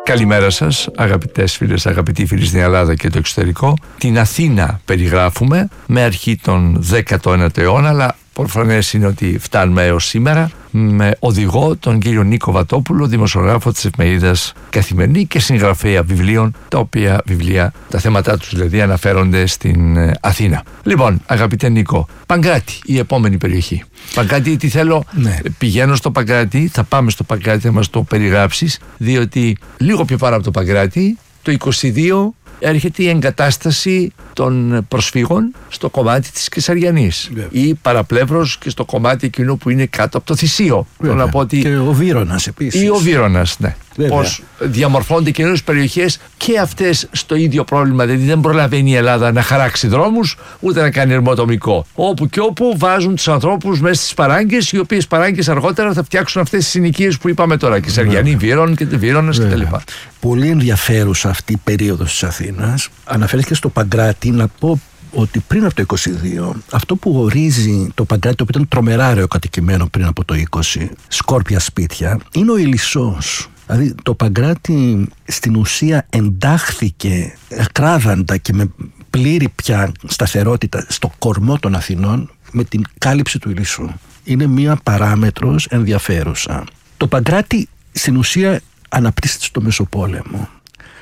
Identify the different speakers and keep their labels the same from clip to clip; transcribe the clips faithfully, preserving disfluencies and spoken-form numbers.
Speaker 1: Καλημέρα σας, αγαπητές φίλες, αγαπητοί φίλοι στην Ελλάδα και το εξωτερικό. Την Αθήνα περιγράφουμε με αρχή τον δέκατο ένατο αιώνα, αλλά προφανές είναι ότι φτάνουμε έως σήμερα με οδηγό τον κύριο Νίκο Βατόπουλο, δημοσιογράφο της εφημερίδας Καθημερινή και συγγραφέα βιβλίων, τα οποία βιβλία, τα θέματα τους δηλαδή, αναφέρονται στην Αθήνα. Λοιπόν, αγαπητέ Νίκο, Παγκράτη, η επόμενη περιοχή. Παγκράτη, τι θέλω, ναι. Πηγαίνω στο Παγκράτη, θα πάμε στο Παγκράτη, θα μας το περιγράψεις, διότι λίγο πιο πάνω από το Παγκράτη, το είκοσι δύο έρχεται η εγκατάσταση των προσφύγων στο κομμάτι της Κεσαριανής ή παραπλεύρως και στο κομμάτι εκείνο που είναι κάτω από το Θησίο.
Speaker 2: Να πω ότι... Και ο Βύρωνας επίσης.
Speaker 1: Ή ο Βύρωνας, ναι. Βέβαια. Πώς διαμορφώνται καινούριες περιοχές και αυτές στο ίδιο πρόβλημα, δηλαδή δεν προλαβαίνει η Ελλάδα να χαράξει δρόμους ούτε να κάνει ερμοτομικό. Όπου και όπου βάζουν τους ανθρώπους μέσα στις παράγκες, οι οποίες παράγκες αργότερα θα φτιάξουν αυτές τις συνοικίες που είπαμε τώρα. Κεσαριανή, Βύρων και Βύρωνας κτλ.
Speaker 2: Πολύ ενδιαφέρουσα αυτή η περίοδος της Αθήνας. Αναφέρθηκε στο Παγκράτη, να πω ότι πριν από το είκοσι δύο, αυτό που ορίζει το Παγκράτη, το οποίο ήταν τρομερά αεροκατοικημένο πριν από το είκοσι, σκόρπια σπίτια, είναι ο Ηλισσός. Δηλαδή το Παγκράτη στην ουσία εντάχθηκε ακράδαντα και με πλήρη πια σταθερότητα στο κορμό των Αθηνών με την κάλυψη του Ηλισσού. Είναι μία παράμετρος ενδιαφέρουσα. Το Παγκράτη στην ουσία αναπτύσσεται στο Μεσοπόλεμο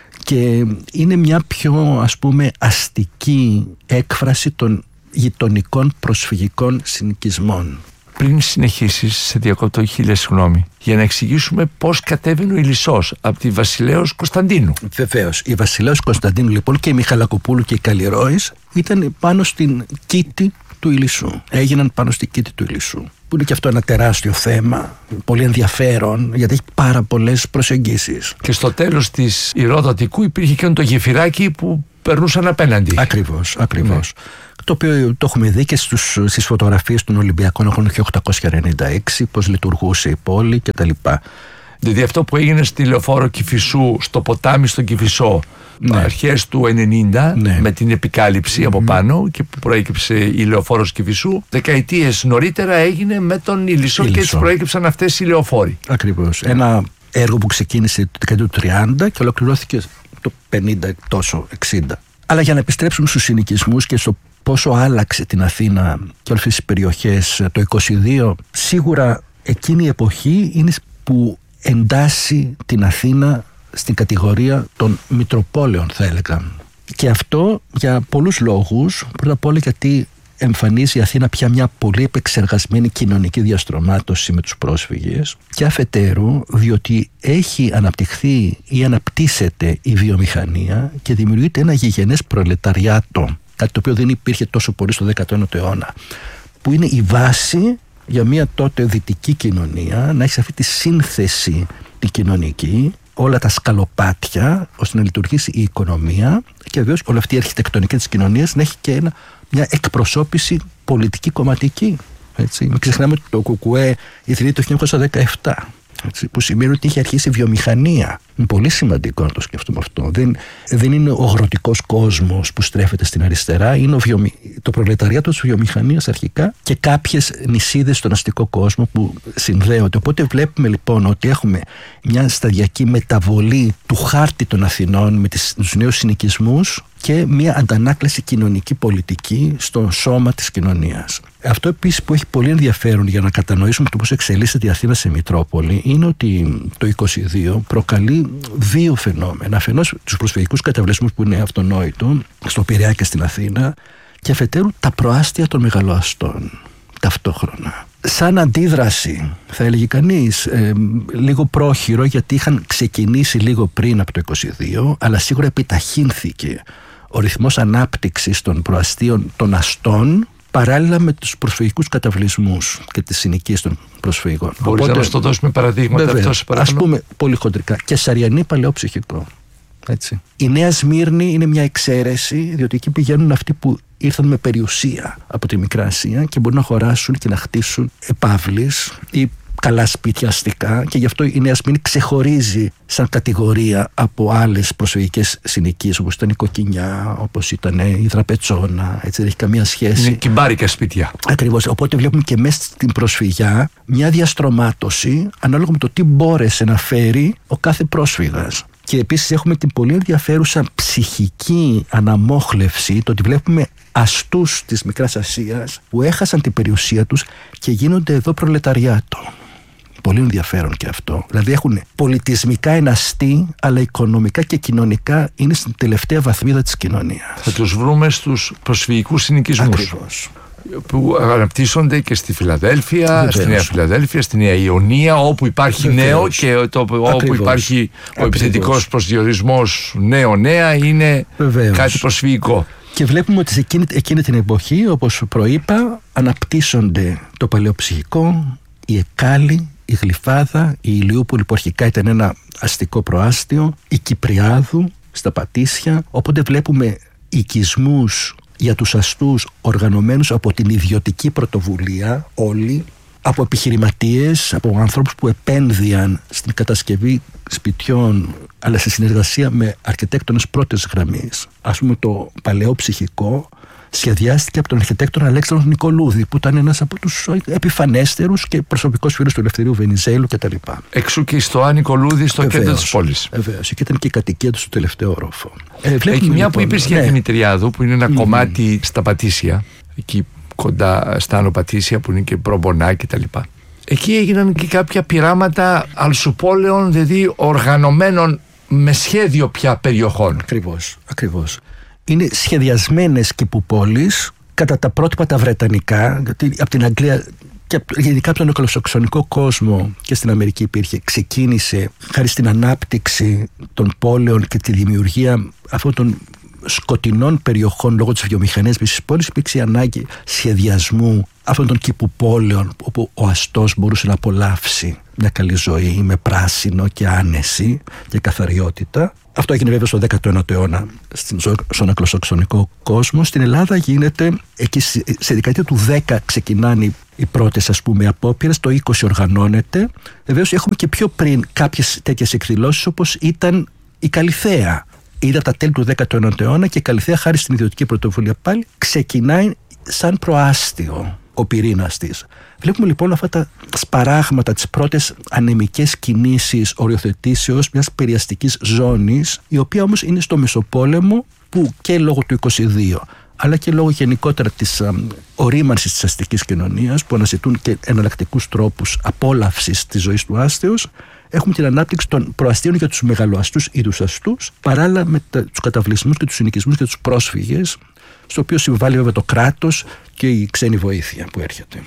Speaker 2: και είναι μια πιο, ας πούμε, αστική έκφραση των γειτονικών προσφυγικών συνοικισμών.
Speaker 1: Πριν συνεχίσεις, σε διακόπτω, χίλια συγγνώμη, για να εξηγήσουμε πώς κατέβαινε ο Ηλισσός από τη Βασιλέως Κωνσταντίνου.
Speaker 2: Βεβαίως. Η Βασιλέως Κωνσταντίνου λοιπόν και η Μιχαλακοπούλου και η Καλλιρόης ήταν πάνω στην κήτη του Ηλισσού. Έγιναν πάνω στην κήτη του Ηλισσού. Που είναι και αυτό ένα τεράστιο θέμα, πολύ ενδιαφέρον, γιατί έχει πάρα πολλές προσεγγίσεις.
Speaker 1: Και στο τέλος της Ηροδοτικού υπήρχε και το γεφυράκι που περνούσαν απέναντι.
Speaker 2: Ακριβώς, ακριβώς. Ναι. Το οποίο το έχουμε δει και στους, στις φωτογραφίες των Ολυμπιακών Αγώνων χίλια οκτακόσια ενενήντα έξι, πώς λειτουργούσε η πόλη κτλ.
Speaker 1: Δηλαδή αυτό που έγινε στη λεωφόρο Κηφισού, στο ποτάμι στον Κηφισό, ναι. αρχές του ενενήντα, ναι. με την επικάλυψη από πάνω και που προέκυψε η λεωφόρος Κηφισού, δεκαετίες νωρίτερα έγινε με τον Ηλισσό και έτσι προέκυψαν αυτές οι λεωφόροι.
Speaker 2: Ακριβώς. Ένα έργο που ξεκίνησε το δεκαετία του τριάντα και ολοκληρώθηκε το πενήντα τόσο εξήντα. Αλλά για να επιστρέψουμε στους συνοικισμούς και στο πόσο άλλαξε την Αθήνα και όλες τις περιοχές το είκοσι δύο, σίγουρα εκείνη η εποχή είναι που εντάσσει την Αθήνα στην κατηγορία των Μητροπόλεων, θα έλεγα. Και αυτό για πολλούς λόγους. Πρώτα απ' όλα γιατί εμφανίζει η Αθήνα πια μια πολύ επεξεργασμένη κοινωνική διαστρωμάτωση με τους πρόσφυγες, και αφετέρου διότι έχει αναπτυχθεί ή αναπτύσσεται η βιομηχανία και δημιουργείται ένα γηγενές προλεταριάτο, κάτι το οποίο δεν υπήρχε τόσο πολύ στο δέκατο ένατο αιώνα, που είναι η βάση για μια τότε δυτική κοινωνία να έχει αυτή τη σύνθεση την κοινωνική, όλα τα σκαλοπάτια, ώστε να λειτουργήσει η οικονομία και βεβαίως όλη αυτή η αρχιτεκτονική της κοινωνίας να έχει και ένα, μια εκπροσώπηση πολιτική κομματική. Έτσι. Μην ξεχνάμε ότι το ΚΚΕ ιδρύεται το χίλια εννιακόσια δεκαεπτά. Έτσι, που σημαίνει ότι είχε αρχίσει η βιομηχανία. Είναι πολύ σημαντικό να το σκεφτούμε αυτό. Δεν, δεν είναι ο αγροτικός κόσμος που στρέφεται στην αριστερά, είναι ο βιομη... το προλεταριάτο της βιομηχανίας αρχικά και κάποιες νησίδες στον αστικό κόσμο που συνδέονται. Οπότε βλέπουμε λοιπόν ότι έχουμε μια σταδιακή μεταβολή του χάρτη των Αθηνών με τις, τους νέους συνοικισμούς και μια αντανάκλαση κοινωνική πολιτική στο σώμα της κοινωνίας. Αυτό επίσης που έχει πολύ ενδιαφέρον για να κατανοήσουμε το πώς εξελίσσεται η Αθήνα σε Μητρόπολη είναι ότι το είκοσι δύο προκαλεί δύο φαινόμενα. Αφενός τους προσφυγικούς καταβλισμούς που είναι αυτονόητο στο Πειραιά και στην Αθήνα, και αφετέρου τα προάστια των μεγαλοαστών ταυτόχρονα. Σαν αντίδραση, θα έλεγε κανείς, ε, λίγο πρόχειρο, γιατί είχαν ξεκινήσει λίγο πριν από το είκοσι δύο, αλλά σίγουρα επιταχύνθηκε ο ρυθμός ανάπτυξης των προαστίων των αστών παράλληλα με τους προσφυγικούς καταβλισμούς και τις συνοικίες των προσφύγων.
Speaker 1: Μπορείς Οπότε, να μας το δώσουμε παραδείγματα?
Speaker 2: Βέβαια,
Speaker 1: αυτό,
Speaker 2: ας πούμε πολύ χοντρικά. Κεσαριανή παλαιόψυχικό. Έτσι. Η Νέα Σμύρνη είναι μια εξαίρεση, διότι εκεί πηγαίνουν αυτοί που ήρθαν με περιουσία από τη Μικρά Ασία και μπορούν να αγοράσουν και να χτίσουν επαύλεις ή καλά σπίτια αστικά, και γι' αυτό η Νέα Σμύρνη ξεχωρίζει σαν κατηγορία από άλλες προσφυγικές συνοικίες, όπως ήταν η Κοκκινιά, όπως ήταν η Δραπετσόνα. Έτσι, δεν έχει καμία σχέση.
Speaker 1: Είναι κυμπάρικα σπίτια.
Speaker 2: Ακριβώς. Οπότε βλέπουμε και μέσα στην προσφυγιά μια διαστρωμάτωση ανάλογα με το τι μπόρεσε να φέρει ο κάθε πρόσφυγας. Και επίσης έχουμε την πολύ ενδιαφέρουσα ψυχική αναμόχλευση, το ότι βλέπουμε αστούς της Μικράς Ασίας που έχασαν την περιουσία τους και γίνονται εδώ προλεταριάτο. Πολύ ενδιαφέρον και αυτό. Δηλαδή έχουν πολιτισμικά είναι αστεί, αλλά οικονομικά και κοινωνικά είναι στην τελευταία βαθμίδα της κοινωνίας.
Speaker 1: Θα τους βρούμε στους προσφυγικούς συνοικισμούς.
Speaker 2: Ακριβώς.
Speaker 1: Που αναπτύσσονται και στη Φιλαδέλφια, Βεβαίως. στη Νέα Φιλαδέλφια, στη Νέα Ιωνία, όπου υπάρχει Βεβαίως. νέο και το, όπου υπάρχει Ακριβώς. ο επιθετικός προσδιορισμός νέο-νέα είναι Βεβαίως. κάτι προσφυγικό.
Speaker 2: Και βλέπουμε ότι σε εκείνη, εκείνη την εποχή, όπως προείπα, αναπτύσσονται το παλαιοψυχικό, η Εκάλη, η Γλυφάδα, η Ηλιούπολη που αρχικά ήταν ένα αστικό προάστιο, η Κυπριάδου στα Πατήσια, οπότε βλέπουμε οικισμούς για τους αστούς οργανωμένους από την ιδιωτική πρωτοβουλία όλοι, από επιχειρηματίες, από ανθρώπους που επένδυαν στην κατασκευή σπιτιών αλλά σε συνεργασία με αρχιτέκτονες πρώτης γραμμής. Ας πούμε το παλαιό ψυχικό σχεδιάστηκε από τον αρχιτέκτονα Αλέξανδρο Νικολούδη που ήταν ένας από τους επιφανέστερους και προσωπικός φίλος του Ελευθερίου Βενιζέλου κτλ.
Speaker 1: Εξού και στο Ά Νικολούδη στο Βεβαίως, κέντρο της πόλης.
Speaker 2: Βεβαίως, και ήταν και η κατοικία του στο τελευταίο όροφο.
Speaker 1: Ε, Εκεί μια λοιπόν, που είπες για ναι. Δημητριάδου που είναι ένα mm. κομμάτι στα Πατήσια, εκεί κοντά στα Άνω Πατήσια που είναι και Προμπονά κτλ. Εκεί έγιναν και κάποια πειράματα αλσουπόλεων, δηλαδή οργανωμένων με σχέδιο πια περιοχών.
Speaker 2: Ακριβώς, ακριβώς. Είναι σχεδιασμένες κηπουπόλεις κατά τα πρότυπα τα βρετανικά, γιατί από την Αγγλία και γενικά από τον αγγλοσαξονικό κόσμο και στην Αμερική υπήρχε, ξεκίνησε χάρη στην ανάπτυξη των πόλεων και τη δημιουργία αυτών των σκοτεινών περιοχών λόγω της βιομηχανίας της πόλης, υπήρξε η ανάγκη σχεδιασμού αυτών των κηπουπόλεων όπου ο αστός μπορούσε να απολαύσει μια καλή ζωή με πράσινο και άνεση και καθαριότητα. Αυτό έγινε βέβαια στο δέκατο ένατο αιώνα στον αγγλοσαξονικό κόσμο. Στην Ελλάδα γίνεται, εκεί σε δεκαετία του δέκα ξεκινάνε οι πρώτες ας πούμε απόπειρες, το είκοσι οργανώνεται. Βεβαίως έχουμε και πιο πριν κάποιες τέτοιες εκδηλώσεις όπως ήταν η Καλιθέα. Ήταν τα τέλη του δέκατου ένατου αιώνα και η Καλιθέα χάρη στην ιδιωτική πρωτοβουλία πάλι ξεκινάει σαν προάστιο ο πυρήνας της. Βλέπουμε λοιπόν αυτά τα σπαράγματα, τις πρώτες ανεμικές κινήσεις οριοθετήσεως μιας περιαστικής ζώνης, η οποία όμως είναι στο Μεσοπόλεμο που και λόγω του είκοσι δύο αλλά και λόγω γενικότερα της α, ορίμανσης της αστικής κοινωνίας που αναζητούν και εναλλακτικούς τρόπους απόλαυσης της ζωής του άστεως, έχουμε την ανάπτυξη των προαστίων για τους μεγαλοαστούς ή τους αστούς, παράλληλα με τα, τους καταβλισμούς και τους συνοικισμούς και τους πρόσφυγες, στο οποίο συμβάλλει βέβαια το κράτος και η ξένη βοήθεια που έρχεται.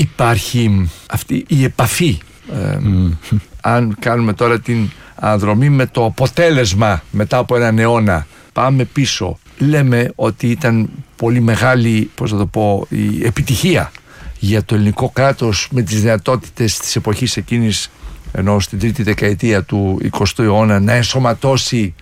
Speaker 1: Υπάρχει αυτή η επαφή, ε, mm. αν κάνουμε τώρα την αναδρομή με το αποτέλεσμα μετά από έναν αιώνα, πάμε πίσω, λέμε ότι ήταν πολύ μεγάλη, πώς θα το πω, η επιτυχία για το ελληνικό κράτος με τις δυνατότητες της εποχής εκείνης, ενώ στην τρίτη δεκαετία του εικοστού αιώνα, να ενσωματώσει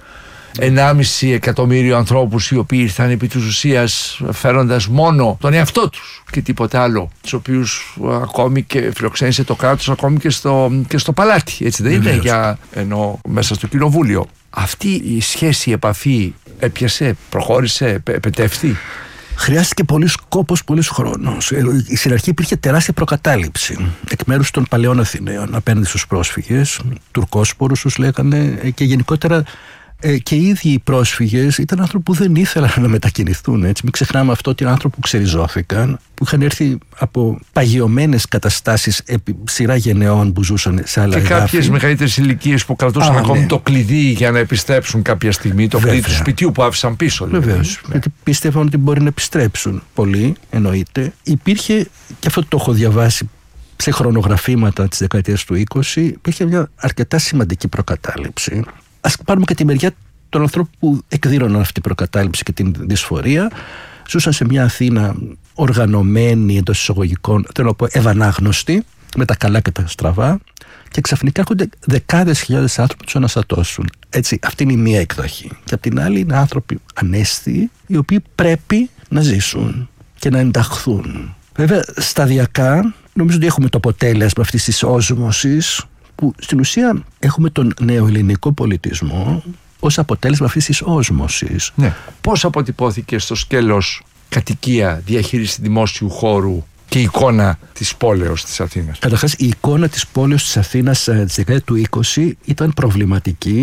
Speaker 1: ενάμιση εκατομμύριο ανθρώπους οι οποίοι ήρθαν επί της ουσίας φέροντας μόνο τον εαυτό τους και τίποτα άλλο, τους οποίους ακόμη και φιλοξένησε το κράτος ακόμη και στο, και στο παλάτι, έτσι δεν είναι, για, ενώ μέσα στο κοινοβούλιο. Αυτή η σχέση, η επαφή έπιασε, προχώρησε, επετεύθη?
Speaker 2: Χρειάστηκε πολύς κόπος, πολύς χρόνος. Στην αρχή υπήρχε τεράστια προκατάληψη εκ μέρους των παλαιών Αθηναίων απέναντι στους πρόσφυγες, Τουρκόσπορους τους λέγανε, και γενικότερα ε, και οι ίδιοι οι πρόσφυγες ήταν άνθρωποι που δεν ήθελαν να μετακινηθούν. Έτσι. Μην ξεχνάμε αυτό ότι είναι άνθρωποι που ξεριζώθηκαν, που είχαν έρθει από παγιωμένες καταστάσεις επί σειρά γενεών που ζούσαν σε άλλα εδάφη.
Speaker 1: Και κάποιες μεγαλύτερες ηλικίες που κρατούσαν Α, ακόμη ναι. το κλειδί για να επιστρέψουν κάποια στιγμή, το κλειδί του σπιτιού που άφησαν πίσω.
Speaker 2: Βεβαίως. Ναι. Γιατί πίστευαν ότι μπορεί να επιστρέψουν. Πολλοί, εννοείται. Υπήρχε, και αυτό το έχω διαβάσει σε χρονογραφήματα της δεκαετίας του είκοσι, υπήρχε μια αρκετά σημαντική προκατάληψη. Ας πάρουμε και τη μεριά των ανθρώπων που εκδήλωναν αυτή την προκατάληψη και την δυσφορία. Ζούσαν σε μια Αθήνα οργανωμένη, εντός εισαγωγικών, θέλω να πω ευανάγνωστη, με τα καλά και τα στραβά, και ξαφνικά έρχονται δεκάδες χιλιάδες άνθρωποι να τους αναστατώσουν. Έτσι, αυτή είναι η μία εκδοχή. Και απ' την άλλη είναι άνθρωποι ανέστιοι, οι οποίοι πρέπει να ζήσουν και να ενταχθούν. Βέβαια, σταδιακά, νομίζω ότι έχουμε το αποτέλεσμα αυτής της όσμωσης, που στην ουσία έχουμε τον νεοελληνικό πολιτισμό ως αποτέλεσμα αυτής της όσμωσης.
Speaker 1: Ναι. Πώς αποτυπώθηκε στο σκέλος κατοικία, διαχείριση δημόσιου χώρου και η εικόνα της πόλεως της Αθήνας?
Speaker 2: Καταρχάς, η εικόνα της πόλεως της Αθήνας της δεκαετίας του είκοσι ήταν προβληματική.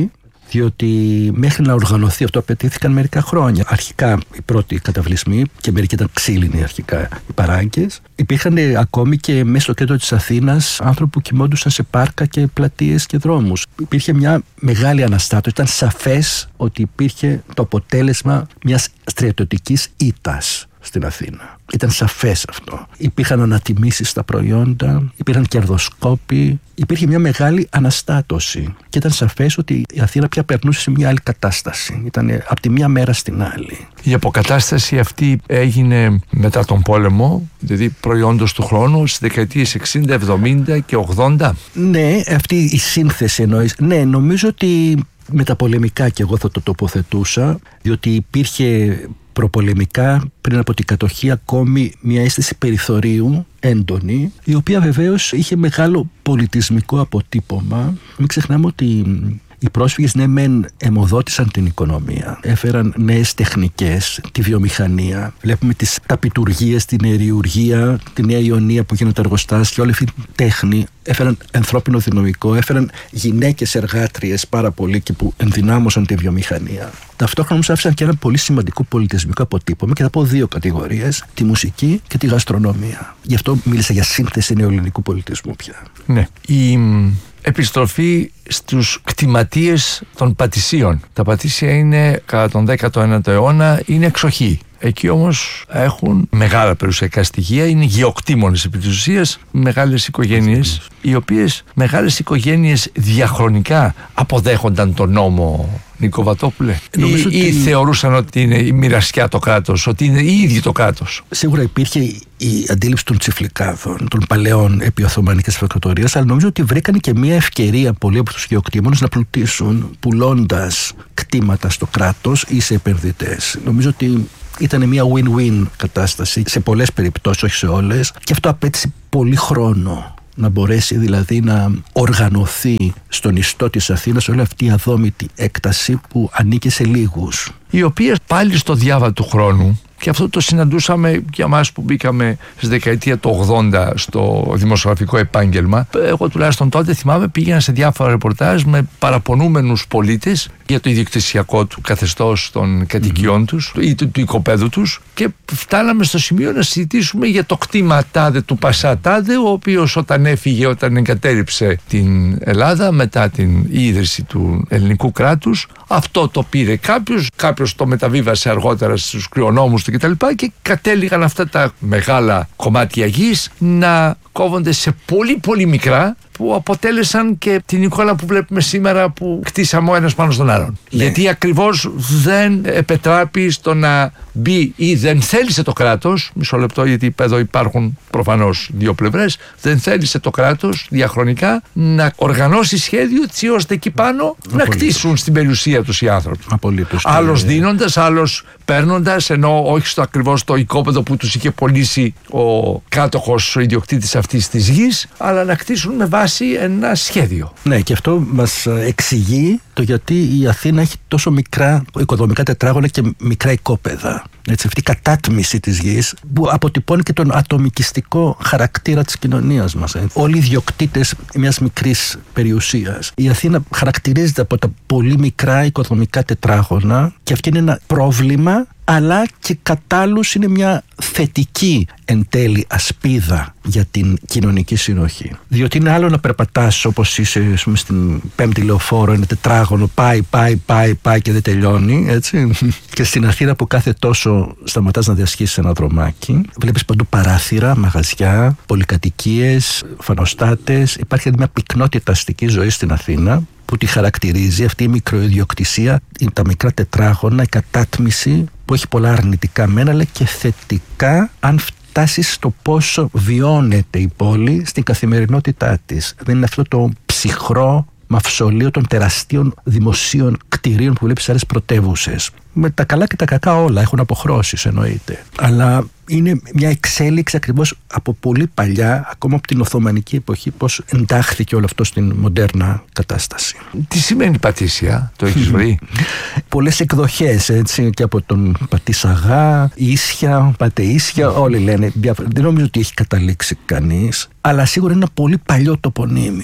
Speaker 2: Διότι μέχρι να οργανωθεί αυτό απαιτήθηκαν μερικά χρόνια. Αρχικά οι πρώτοι καταβλισμοί, και μερικοί ήταν ξύλινοι αρχικά οι παράγκες. Υπήρχαν ακόμη και μέσα στο κέντρο της Αθήνας άνθρωποι που κοιμόντουσαν σε πάρκα και πλατείες και δρόμους. Υπήρχε μια μεγάλη αναστάτωση. Ήταν σαφές ότι υπήρχε το αποτέλεσμα μιας στρατιωτικής ήττας στην Αθήνα. Ήταν σαφές αυτό. Υπήρχαν ανατιμήσεις στα προϊόντα, υπήρχαν κερδοσκόποι, υπήρχε μια μεγάλη αναστάτωση. Και ήταν σαφές ότι η Αθήνα πια περνούσε σε μια άλλη κατάσταση. Ήταν από τη μια μέρα στην άλλη.
Speaker 1: Η αποκατάσταση αυτή έγινε μετά τον πόλεμο, δηλαδή προϊόντος του χρόνου, στις δεκαετίες εξήντα, εβδομήντα και ογδόντα.
Speaker 2: Ναι, αυτή η σύνθεση εννοείς. Ναι, νομίζω ότι μεταπολεμικά και εγώ θα το τοποθετούσα, διότι υπήρχε προπολεμικά πριν από την κατοχή ακόμη μια αίσθηση περιθωρίου έντονη, η οποία βεβαίως είχε μεγάλο πολιτισμικό αποτύπωμα. Μην ξεχνάμε ότι οι πρόσφυγες ναι μεν αιμοδότησαν την οικονομία, έφεραν νέες τεχνικές, τη βιομηχανία. Βλέπουμε τις ταπιτουργίες, την αεριουργία, τη Νέα Ιωνία που γίνονται εργοστάσια, όλη αυτή την τέχνη. Έφεραν ανθρώπινο δυναμικό, έφεραν γυναίκες εργάτριες πάρα πολύ και που ενδυνάμωσαν τη βιομηχανία. Ταυτόχρονα όμως άφησαν και ένα πολύ σημαντικό πολιτισμικό αποτύπωμα, και θα πω δύο κατηγορίες: τη μουσική και τη γαστρονομία. Γι' αυτό μίλησα για σύνθεση νεοελληνικού πολιτισμού πια.
Speaker 1: Ναι. Η επιστροφή στους κτηματίες των πατησίων. Τα πατήσια είναι κατά τον δέκατο ένατο αιώνα, είναι εξοχή. Εκεί όμως έχουν μεγάλα περιουσιακά στοιχεία, είναι γεωκτήμονες επί της ουσίας, μεγάλες οικογένειες, οι οποίες μεγάλες οικογένειες διαχρονικά αποδέχονταν τον νόμο, Νίκο Βατόπουλε, ή,
Speaker 2: ότι...
Speaker 1: ή θεωρούσαν ότι είναι η μοιρασιά το κράτος, ότι είναι οι ίδιοι το κράτος.
Speaker 2: Σίγουρα υπήρχε η αντίληψη των τσιφλικάδων, των παλαιών επί Οθωμανικής Αυτοκρατορίας, αλλά νομίζω ότι βρήκαν και μια ευκαιρία πολλοί από τους γεωκτήμονες να πλουτίσουν πουλώντας κτήματα στο κράτος ή σε επενδυτές. Νομίζω ότι ήταν μια win-win κατάσταση σε πολλές περιπτώσεις, όχι σε όλες, και αυτό απέτησε πολύ χρόνο να μπορέσει δηλαδή να οργανωθεί στον ιστό της Αθήνας όλη αυτή η αδόμητη έκταση που ανήκε σε λίγους.
Speaker 1: Οι οποίες πάλι στο διάβα του χρόνου, και αυτό το συναντούσαμε για εμάς που μπήκαμε στη δεκαετία του ογδόντα στο δημοσιογραφικό επάγγελμα. Εγώ τουλάχιστον τότε θυμάμαι, πήγαινα σε διάφορα ρεπορτάζ με παραπονούμενους πολίτες για το ιδιοκτησιακό του καθεστώς των κατοικιών mm-hmm. τους ή του, του οικοπαίδου τους, και φτάναμε στο σημείο να συζητήσουμε για το κτήμα τάδε του Πασά τάδε, ο οποίος όταν έφυγε, όταν εγκατέλειψε την Ελλάδα μετά την ίδρυση του ελληνικού κράτους, αυτό το πήρε κάποιος, κάποιος το μεταβίβασε αργότερα στους κληρονόμους του κτλ. Και, και κατέληγαν αυτά τα μεγάλα κομμάτια γης να κόβονται σε πολύ πολύ μικρά, που αποτέλεσαν και την εικόνα που βλέπουμε σήμερα που κτίσαμε ο ένας πάνω στον άλλον. Ναι. Γιατί ακριβώς δεν επετράπει στο να μπει ή δεν θέλησε το κράτος, μισό λεπτό γιατί εδώ υπάρχουν προφανώς δύο πλευρές, δεν θέλησε το κράτος διαχρονικά να οργανώσει σχέδιο έτσι ώστε εκεί πάνω Απολύτως. να κτίσουν στην περιουσία τους οι άνθρωποι.
Speaker 2: Απολύτως.
Speaker 1: Άλλος και... δίνοντας, άλλος παίρνοντας, ενώ όχι στο ακριβώς το οικόπεδο που τους είχε πωλήσει ο κάτοχος, ο ιδιοκτήτης αυτής της γης, αλλά να κτίσουν με βάση ένα σχέδιο.
Speaker 2: Ναι, και αυτό μας εξηγεί το γιατί η Αθήνα έχει τόσο μικρά οικοδομικά τετράγωνα και μικρά οικόπεδα. Έτσι, αυτή η κατάτμιση της γης που αποτυπώνει και τον ατομικιστικό χαρακτήρα της κοινωνίας μας. Έτσι. Όλοι οι ιδιοκτήτες μιας μικρής περιουσίας. Η Αθήνα χαρακτηρίζεται από τα πολύ μικρά οικοδομικά τετράγωνα, και αυτό είναι ένα πρόβλημα, αλλά και κατ' άλλους είναι μια θετική εν τέλει ασπίδα για την κοινωνική συνοχή. Διότι είναι άλλο να περπατάς όπως είσαι, ας πούμε, στην πέμπτη λεωφόρο, είναι τετράγωνο, πάει, πάει, πάει, πάει και δεν τελειώνει, έτσι. Και στην Αθήνα που κάθε τόσο σταματάς να διασχίσεις ένα δρομάκι, βλέπεις παντού παράθυρα, μαγαζιά, πολυκατοικίες, φανοστάτες. Υπάρχει μια πυκνότητα αστικής ζωής στην Αθήνα που τη χαρακτηρίζει αυτή η μικροϊδιοκτησία, τα μικρά τετράγωνα, η κατάτμιση που έχει πολλά αρνητικά μένα, αλλά και θετικά αν φτάσεις στο πόσο βιώνεται η πόλη στην καθημερινότητά της. Δεν είναι αυτό το ψυχρό μαυσολείο των τεραστίων δημοσίων κτηρίων που βλέπεις σε άλλες πρωτεύουσες. Με τα καλά και τα κακά όλα έχουν αποχρώσεις, εννοείται. Αλλά είναι μια εξέλιξη ακριβώς από πολύ παλιά, ακόμα από την Οθωμανική εποχή, πώς εντάχθηκε όλο αυτό στην μοντέρνα κατάσταση.
Speaker 1: Τι σημαίνει πατήσια, το έχεις βρει?
Speaker 2: Πολλές εκδοχές, έτσι, και από τον Πατήσαγά, Ίσια, Πατεΐσια, όλοι λένε. Δεν νομίζω ότι έχει καταλήξει κανείς, αλλά σίγουρα είναι ένα πολύ παλιό τοπονύμιο.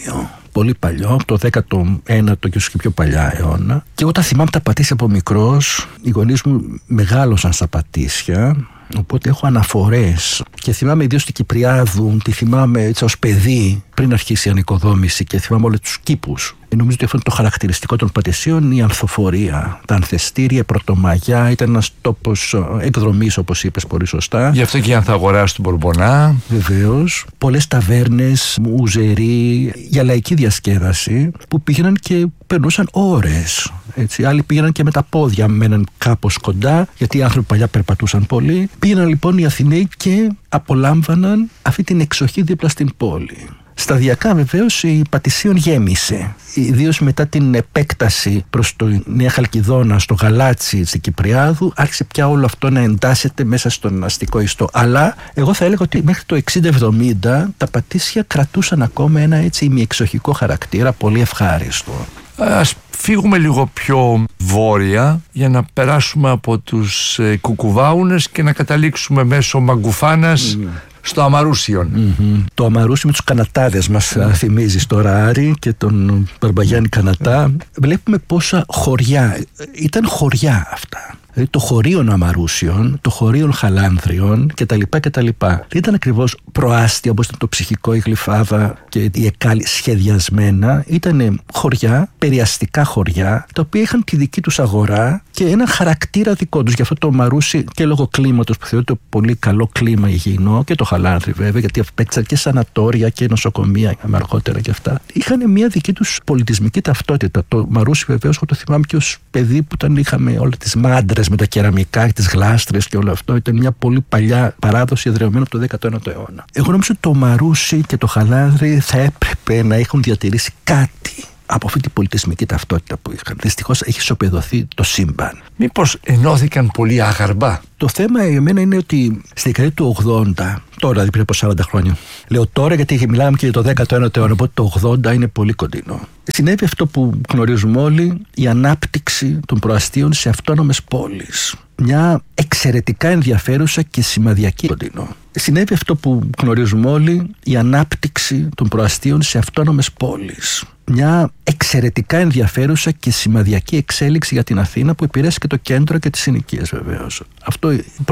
Speaker 2: πολύ παλιό, το δέκατο ένατο και όσο και πιο παλιά αιώνα. Και όταν θυμάμαι τα Πατήσια από μικρός, οι γονείς μου μεγάλωσαν στα Πατήσια. Οπότε έχω αναφορές και θυμάμαι ιδίως την Κυπριάδου, τη θυμάμαι έτσι ως παιδί πριν αρχίσει η ανοικοδόμηση και θυμάμαι όλους τους κήπους. Νομίζω ότι αυτό είναι το χαρακτηριστικό των Πατησίων, η ανθοφορία, τα ανθεστήρια, η Πρωτομαγιά, ήταν ένας τόπος εκδρομής όπως είπες πολύ σωστά.
Speaker 1: Γι' αυτό και η Ανθαγορά του Μπορμπονά.
Speaker 2: Βεβαίως. Πολλές ταβέρνες, ουζερί, για λαϊκή διασκέδαση που πήγαιναν και περνούσαν ώρες. Έτσι. Άλλοι πήγαιναν και με τα πόδια, μέναν κάπως κοντά, γιατί οι άνθρωποι παλιά περπατούσαν πολύ. Πήγαιναν λοιπόν οι Αθηναίοι και απολάμβαναν αυτή την εξοχή δίπλα στην πόλη. Σταδιακά βεβαίως η Πατησίων γέμισε, ιδίως μετά την επέκταση προς το Νέα Χαλκιδόνα, στο Γαλάτσι, στην Κυπριάδου, άρχισε πια όλο αυτό να εντάσσεται μέσα στον αστικό ιστό. Αλλά εγώ θα έλεγα ότι μέχρι το εξήντα εβδομήντα τα Πατήσια κρατούσαν ακόμα ένα έτσι ημιεξοχικό χαρακτήρα, πολύ ευχάριστο.
Speaker 1: Ας φύγουμε λίγο πιο βόρεια για να περάσουμε από τους ε, Κουκουβάουνες και να καταλήξουμε μέσω Μαγκουφάνας mm. στο Αμαρούσιον.
Speaker 2: Mm-hmm. Το Αμαρούσι με τους Κανατάδες μας mm. θυμίζει τώρα Άρη και τον Μπαρμπαγιάννη Κανατά. Βλέπουμε πόσα χωριά, ήταν χωριά αυτά. Δηλαδή το χωρίον Αμαρούσιον, το χωρίον Χαλάνδριον κτλ. κτλ. Δεν ήταν ακριβώς προάστια όπως ήταν το Ψυχικό, η Γλυφάδα και η Εκάλη σχεδιασμένα. Ήταν χωριά, περιαστικά χωριά, τα οποία είχαν τη δική τους αγορά και ένα χαρακτήρα δικό τους. Γι' αυτό το Αμαρούσι και λόγω κλίματος που θεωρείται πολύ καλό κλίμα υγιεινό και το Χαλάνδρι βέβαια, γιατί απέκτησαν και σανατόρια και νοσοκομεία με αργότερα και αυτά. Είχαν μια δική τους πολιτισμική ταυτότητα. Το Μαρούσι βεβαίως, εγώ το θυμάμαι και ως παιδί που όταν είχαμε όλες τις μάντρες με τα κεραμικά και τις γλάστρες και όλο αυτό, ήταν μια πολύ παλιά παράδοση εδραιωμένη από το δέκατο ένατο αιώνα. Εγώ νομίζω ότι το Μαρούσι και το Χαλάνδρι θα έπρεπε να έχουν διατηρήσει κάτι από αυτή την πολιτισμική ταυτότητα που είχαν. Δυστυχώς έχει ισοπεδωθεί το σύμπαν.
Speaker 1: Μήπως ενώθηκαν πολύ άγαρμπα?
Speaker 2: Το θέμα για μένα είναι ότι στη δεκαετία του ογδόντα, τώρα δηλαδή πριν από σαράντα χρόνια, λέω τώρα γιατί μιλάμε και για το δέκατο ένατο αιώνα, οπότε το ογδόντα είναι πολύ κοντινό. Συνέβη αυτό που γνωρίζουμε όλοι, η ανάπτυξη των προαστίων σε αυτόνομες πόλεις. Μια εξαιρετικά ενδιαφέρουσα και σημαδιακή κοντινό. Συνέβη αυτό που γνωρίζουμε όλοι, η ανάπτυξη των προαστίων σε αυτόνομες πόλεις. Μια εξαιρετικά ενδιαφέρουσα και σημαδιακή εξέλιξη για την Αθήνα που επηρέασε και το κέντρο και τις συνοικίες βεβαίως. Αυτό